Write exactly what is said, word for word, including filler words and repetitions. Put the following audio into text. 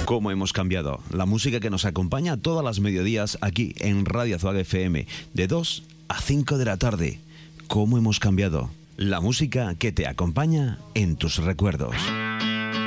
¿Cómo hemos cambiado? La música que nos acompaña todas las mediodías aquí en Radio Azuaga F M, de dos a cinco de la tarde. ¿Cómo hemos cambiado? La música que te acompaña en tus recuerdos.